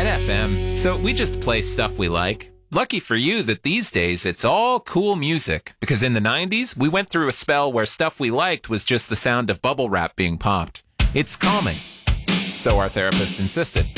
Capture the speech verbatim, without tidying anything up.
At F M, so we just play stuff we like. Lucky for you that these days it's all cool music, because in the nineties, we went through a spell where stuff we liked was just the sound of bubble wrap being popped. It's calming. So our therapist insisted.